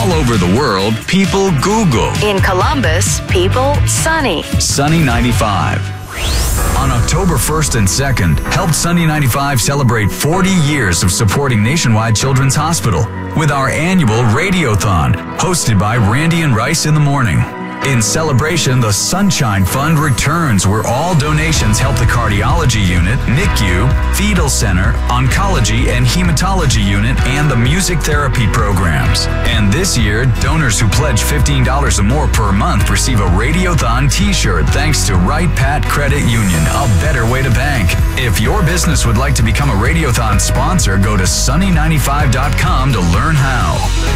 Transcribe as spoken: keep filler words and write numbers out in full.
All over the world, people Google. In Columbus, people Sunny. Sunny ninety-five. On October first and second, help Sunny ninety-five celebrate forty years of supporting Nationwide Children's Hospital with our annual Radiothon, hosted by Randy and Rice in the morning. In celebration, the Sunshine Fund returns, where all donations help the Cardiology Unit, N I C U, Fetal Center, Oncology and Hematology Unit, and the Music Therapy programs. And this year, donors who pledge fifteen dollars or more per month receive a Radiothon t-shirt thanks to Right Pat Credit Union, a better way to bank. If your business would like to become a Radiothon sponsor, go to sunny ninety-five dot com to learn how.